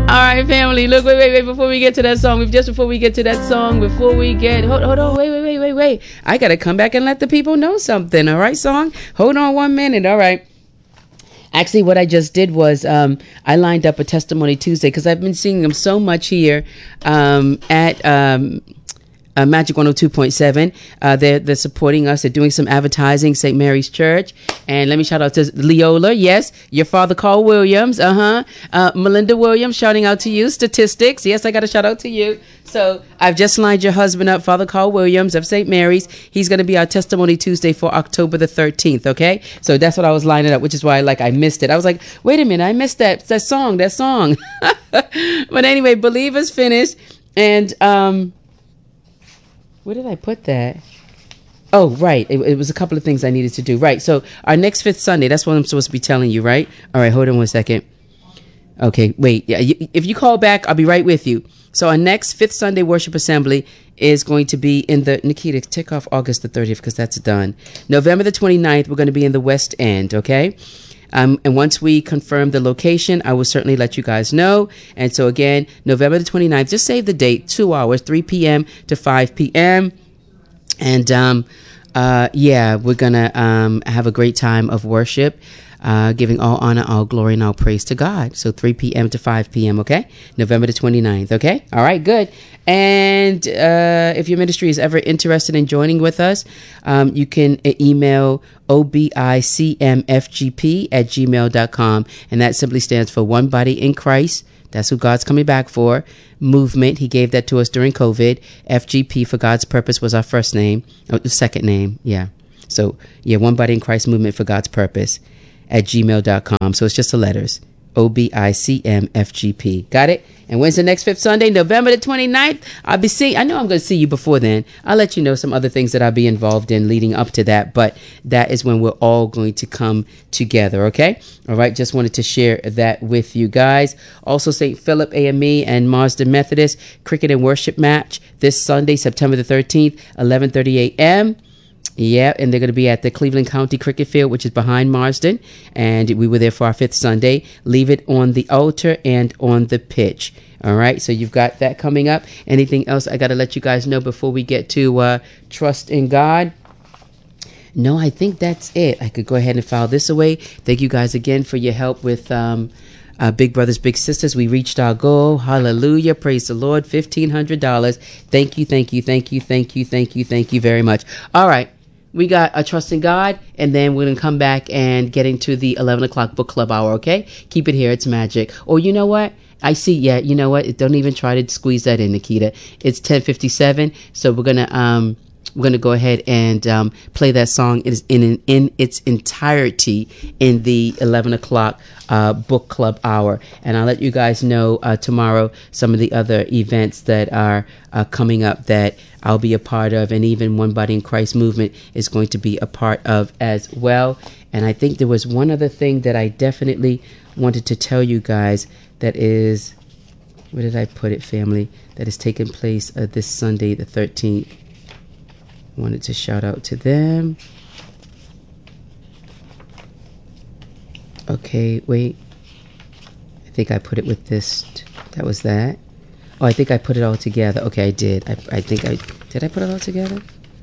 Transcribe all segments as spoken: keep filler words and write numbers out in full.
right, family. Look, wait, wait, wait. Before we get to that song, just before we get to that song, before we get, hold, hold on, wait, wait, wait, wait, wait. I gotta come back and let the people know something. All right, song. Hold on one minute. All right. Actually, what I just did was um, I lined up a Testimony Tuesday because I've been seeing them so much here um, at. Um, Uh, Magic one oh two point seven. Uh, they're, they're supporting us. They're doing some advertising, Saint Mary's Church. And let me shout out to Leola. Yes, your father, Carl Williams. Uh-huh. Uh, Melinda Williams, shouting out to you. Statistics. Yes, I got to shout out to you. So I've just lined your husband up, Father Carl Williams of Saint Mary's. He's going to be our Testimony Tuesday for October the thirteenth, okay? So that's what I was lining up, which is why like I missed it. I was like, wait a minute, I missed that, that song, that song. But anyway, Believers finished. And, um... where did I put that? Oh, right. It, it was a couple of things I needed to do. Right. So our next fifth Sunday, that's what I'm supposed to be telling you, right? All right. Hold on one second. Okay. Wait. Yeah. You, if you call back, I'll be right with you. So our next fifth Sunday worship assembly is going to be in the, Nikita, take off August the thirtieth because that's done. November the twenty-ninth, we're going to be in the West End. Okay. Um, and once we confirm the location, I will certainly let you guys know. And so again, November the twenty-ninth, just save the date, two hours, three p.m. to five p.m. And um, uh, yeah, we're going to um, have a great time of worship, uh, giving all honor, all glory, and all praise to God. So three p.m. to five p.m., okay? November the twenty-ninth, okay? All right, good. And uh, if your ministry is ever interested in joining with us, um, you can email obicmfgp at gmail dot com. And that simply stands for One Body in Christ. That's who God's coming back for. Movement. He gave that to us during COVID. F G P for God's Purpose was our first name. Oh, the second name. Yeah. So, yeah, One Body in Christ Movement for God's Purpose at gmail dot com. So it's just the letters. O B I C M F G P. Got it? And when's the next fifth Sunday? November the twenty-ninth. I'll be seeing, I know I'm going to see you before then. I'll let you know some other things that I'll be involved in leading up to that. But that is when we're all going to come together. Okay? All right. Just wanted to share that with you guys. Also, Saint Philip A M E and Marsden Methodist Cricket and Worship match this Sunday, September the thirteenth, eleven thirty a.m. Yeah, and they're going to be at the Cleveland County Cricket Field, which is behind Marsden. And we were there for our fifth Sunday. Leave it on the altar and on the pitch. All right, so you've got that coming up. Anything else I got to let you guys know before we get to uh, Trust in God? No, I think that's it. I could go ahead and file this away. Thank you guys again for your help with um, uh, Big Brothers, Big Sisters. We reached our goal. Hallelujah. Praise the Lord. fifteen hundred dollars. Thank you, thank you, thank you, thank you, thank you, thank you very much. All right. We got a Trust in God, and then we're going to come back and get into the eleven o'clock book club hour, okay? Keep it here. It's magic. Or you know what? I see. Yeah, you know what? Don't even try to squeeze that in, Nikita. It's ten fifty-seven, so we're going to um we're going to go ahead and um play that song in in, in its entirety in the eleven o'clock uh, book club hour. And I'll let you guys know uh, tomorrow some of the other events that are uh, coming up that I'll be a part of, and even One Body in Christ movement is going to be a part of as well. And I think there was one other thing that I definitely wanted to tell you guys that is, where did I put it, family, that is taking place uh, this Sunday, the thirteenth. Wanted to shout out to them. Okay, wait. I think I put it with this. That was that. Oh, I think I put it all together. Okay, I did. I, I think I... Did I put it all together?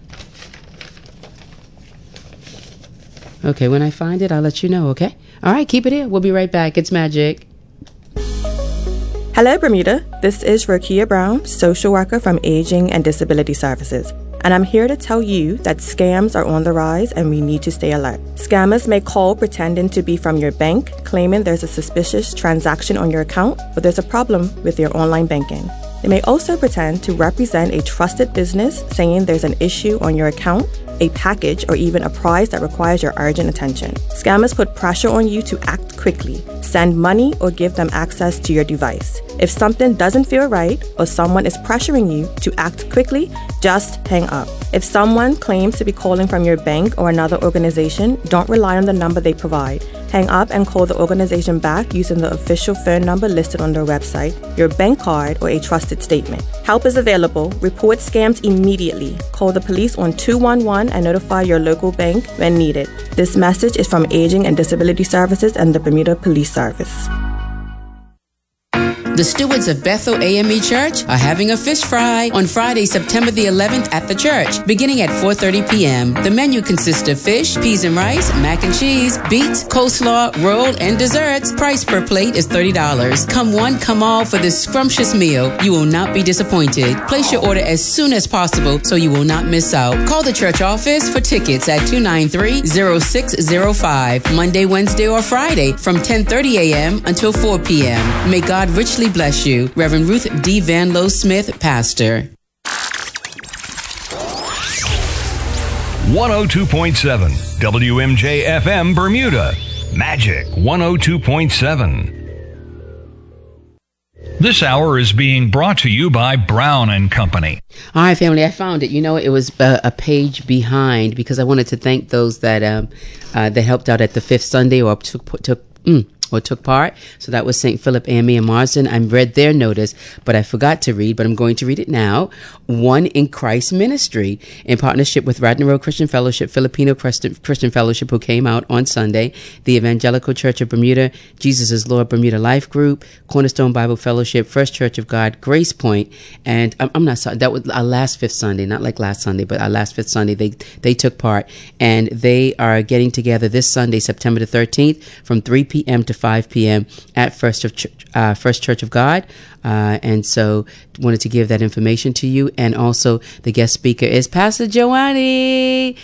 Okay, when I find it, I'll let you know, okay? All right, keep it here. We'll be right back. It's magic. Hello, Bermuda. This is Rokia Brown, social worker from Aging and Disability Services. And I'm here to tell you that scams are on the rise and we need to stay alert. Scammers may call pretending to be from your bank, claiming there's a suspicious transaction on your account, but there's a problem with your online banking. They may also pretend to represent a trusted business, saying there's an issue on your account, a package, or even a prize that requires your urgent attention. Scammers put pressure on you to act quickly, send money, or give them access to your device. If something doesn't feel right or someone is pressuring you to act quickly, just hang up. If someone claims to be calling from your bank or another organization, don't rely on the number they provide. Hang up and call the organization back using the official phone number listed on their website, your bank card, or a trusted statement. Help is available. Report scams immediately. Call the police on two one one and notify your local bank when needed. This message is from Aging and Disability Services and the Bermuda Police Service. The stewards of Bethel A M E Church are having a fish fry on Friday, September the eleventh at the church, beginning at four thirty p.m. The menu consists of fish, peas and rice, mac and cheese, beets, coleslaw, roll, and desserts. Price per plate is thirty dollars. Come one, come all for this scrumptious meal. You will not be disappointed. Place your order as soon as possible so you will not miss out. Call the church office for tickets at two nine three, zero six zero five, Monday, Wednesday, or Friday from ten thirty a.m. until four p.m. May God richly bless you. Reverend Ruth D. Van Lowe Smith, Pastor. one oh two point seven W M J F M Bermuda. Magic one oh two point seven. This hour is being brought to you by Brown and Company. All right, family, I found it. You know, it was a, a page behind because I wanted to thank those that um uh, that helped out at the fifth Sunday or took took. Mm, or took part. So that was Saint Philip, A M E, and Marsden. I read their notice, but I forgot to read, but I'm going to read it now. One in Christ Ministry, in partnership with Radnor Road Christian Fellowship, Filipino Christian, Christian Fellowship, who came out on Sunday, the Evangelical Church of Bermuda, Jesus is Lord Bermuda Life Group, Cornerstone Bible Fellowship, First Church of God, Grace Point, and I'm, I'm not sorry, that was our last fifth Sunday, not like last Sunday, but our last fifth Sunday, they, they took part, and they are getting together this Sunday, September the thirteenth, from three p.m. to five p.m. at First of Church, uh, First Church of God. Uh, and so wanted to give that information to you. And also the guest speaker is Pastor Joanne.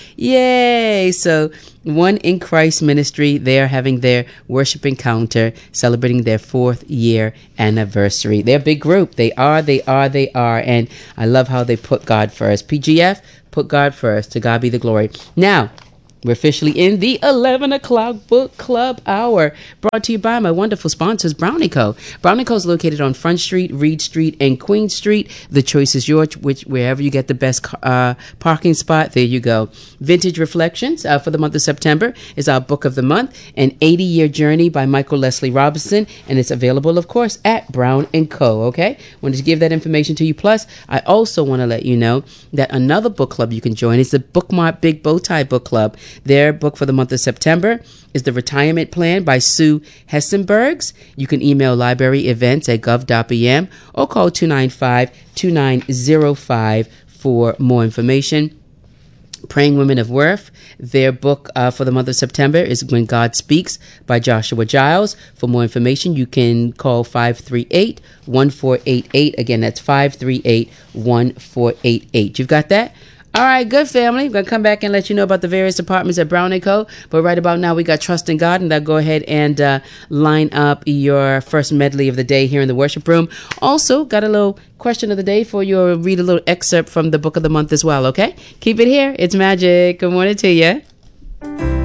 Yay. So One in Christ Ministry, they're having their worship encounter, celebrating their fourth year anniversary. They're a big group. They are, they are, they are. And I love how they put God first. P G F, put God first. To God be the glory. Now, we're officially in the eleven o'clock book club hour, brought to you by my wonderful sponsors, Brown and Co. Brown and Co. is located on Front Street, Reed Street, and Queen Street. The choice is yours, which wherever you get the best uh, parking spot, there you go. Vintage Reflections uh, for the month of September is our book of the month, An eighty-Year Journey by Michael Leslie Robinson, and it's available, of course, at Brown and Co. Okay, wanted to give that information to you. Plus, I also want to let you know that another book club you can join is the Bookmark Big Bow Tie Book Club. Their book for the month of September is The Retirement Plan by Sue Hessenbergs. You can email library events at gov dot b m or call two nine five, two nine zero five for more information. Praying Women of Worth, their book uh, for the month of September is When God Speaks by Joshua Giles. For more information, you can call five three eight, one four eight eight. Again, that's five three eight, one four eight eight. You've got that? All right, good family. I'm going to come back and let you know about the various departments at Brown and Co. But right about now, we got Trust in God, and I'll go ahead and uh, line up your first medley of the day here in the worship room. Also, got a little question of the day for you, or read a little excerpt from the book of the month as well, okay? Keep it here. It's magic. Good morning to you.